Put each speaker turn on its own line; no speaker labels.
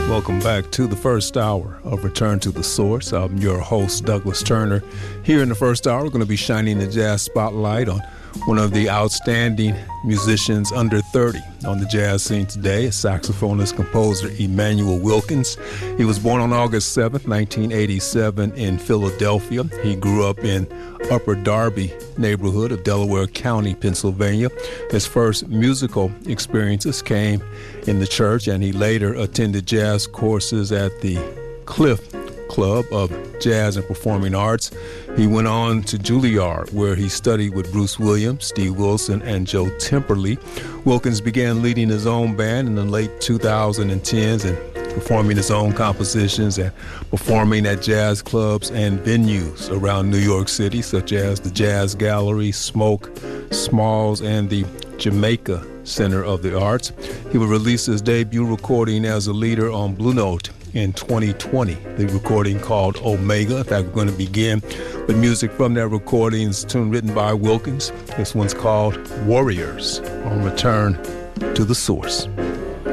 Welcome back to the first hour of Return to the Source. I'm your host, Douglas Turner. Here in the first hour, we're going to be shining the jazz spotlight on one of the outstanding musicians under 30 on the jazz scene today, saxophonist, composer Emmanuel Wilkins. He was born on August 7th, 1987 in Philadelphia. He grew up in Upper Darby neighborhood of Delaware County, Pennsylvania. His first musical experiences came in the church, and he later attended jazz courses at the Cliff Club of Jazz and Performing Arts. He went on to Juilliard, where he studied with Bruce Williams, Steve Wilson, and Joe Temperley. Wilkins began leading his own band in the late 2010s and performing his own compositions and performing at jazz clubs and venues around New York City, such as the Jazz Gallery, Smoke, Smalls, and the Jamaica Center of the Arts. He would release his debut recording as a leader on Blue Note in 2020, the recording called Omega. In fact, we're going to begin with music from that recording. It's a tune written by Wilkins. This one's called Warriors on Return to the Source.